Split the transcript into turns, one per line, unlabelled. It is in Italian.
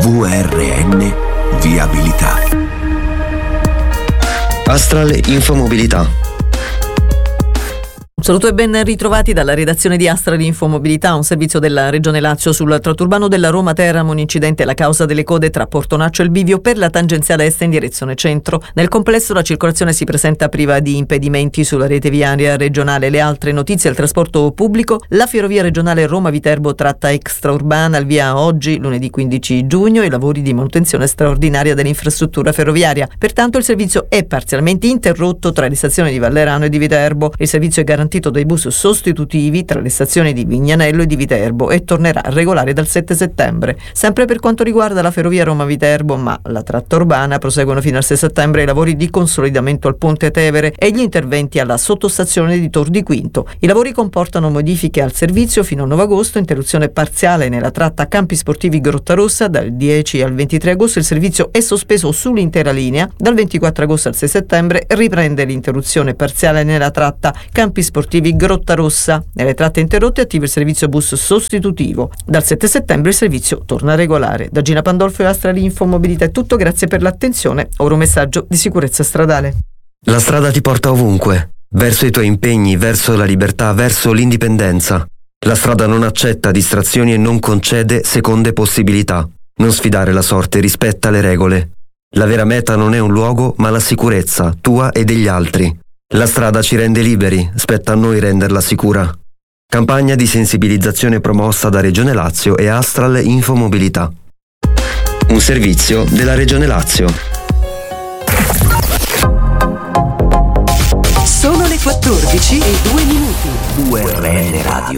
VRN Viabilità.
Astral Infomobilità.
Un saluto e ben ritrovati dalla redazione di Astral Infomobilità, un servizio della Regione Lazio. Sul tratto urbano della Roma-Teramo un incidente alla causa delle code tra Portonaccio e il Bivio per la tangenziale est in direzione centro. Nel complesso la circolazione si presenta priva di impedimenti sulla rete viaria regionale. Le altre notizie: il trasporto pubblico, la ferrovia regionale Roma-Viterbo tratta extraurbana al via oggi, lunedì 15 giugno, i lavori di manutenzione straordinaria dell'infrastruttura ferroviaria. Pertanto il servizio è parzialmente interrotto tra le stazioni di Vallerano e di Viterbo. Il servizio è garantito dai bus sostitutivi tra le stazioni di Vignanello e di Viterbo e tornerà regolare dal 7 settembre. Sempre per quanto riguarda la ferrovia Roma-Viterbo, ma la tratta urbana, proseguono fino al 6 settembre i lavori di consolidamento al Ponte Tevere e gli interventi alla sottostazione di Tor di Quinto. I lavori comportano modifiche al servizio fino al 9 agosto, interruzione parziale nella tratta Campi Sportivi Grottarossa. Dal 10 al 23 agosto il servizio è sospeso sull'intera linea. Dal 24 agosto al 6 settembre riprende l'interruzione parziale nella tratta Campi Sportivi Grottarossa. Nelle tratte interrotte attiva il servizio bus sostitutivo. Dal 7 settembre il servizio torna regolare. Da Gina Pandolfo e Astral Infomobilità è tutto, grazie per l'attenzione. Ora un messaggio di sicurezza stradale.
La strada ti porta ovunque, verso i tuoi impegni, verso la libertà, verso l'indipendenza. La strada non accetta distrazioni e non concede seconde possibilità. Non sfidare la sorte, rispetta le regole. La vera meta non è un luogo, ma la sicurezza, tua e degli altri. La strada ci rende liberi, spetta a noi renderla sicura. Campagna di sensibilizzazione promossa da Regione Lazio e Astral Infomobilità. Un servizio della Regione Lazio.
Sono le 14:02.
VRN Radio.